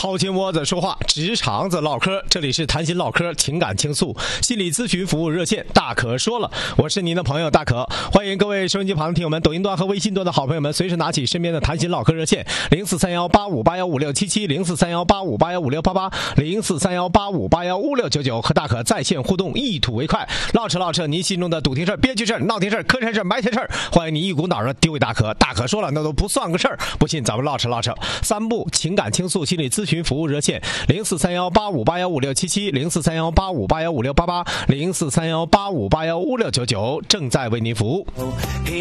掏心窝子说话，直肠子唠嗑，这里是谈心唠嗑，情感倾诉，心理咨询服务热线，大可说了，我是您的朋友大可，欢迎各位收音机旁的听友们，抖音端和微信端的好朋友们，随时拿起身边的谈心唠嗑热线043185815677，043185815688，043185815699，和大可在线互动，一吐为快，唠扯您心中的堵停事、憋屈事、闹停事、磕碜事、埋汰事，欢迎你一股脑的丢给大可。大可说了，那都不算个事儿，不信咱们唠扯三部情感倾诉心理咨询服务热线043185815677，043185815688，043185815699，正在为您服务。